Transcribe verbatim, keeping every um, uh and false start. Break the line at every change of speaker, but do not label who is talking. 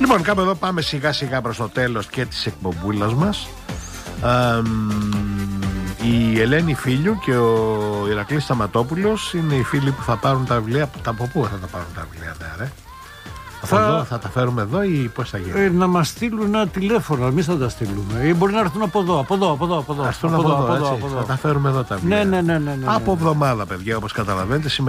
Λοιπόν, κάπου εδώ πάμε σιγά σιγά προς το τέλος και της εκπομπούλας μας. Α, η Ελένη Φίλιου και ο Ηρακλής Σταματόπουλος είναι οι φίλοι που θα πάρουν τα βιβλία. Από πού θα τα πάρουν τα βιβλία, ναι, ρε? Θα... Εδώ, θα τα φέρουμε εδώ ή πώς θα γίνει?
Ε, να μας στείλουν ένα τηλέφωνο, εμείς θα τα στείλουμε. Ή μπορεί να έρθουν από εδώ, από εδώ, από εδώ. Από εδώ,
από εδώ, από εδώ, από εδώ, από εδώ. Θα τα φέρουμε εδώ τα βιβλία.
Ναι, ναι, ναι, ναι, ναι, ναι.
Από εβδομάδα, παιδιά, όπως καταλαβαίνετε.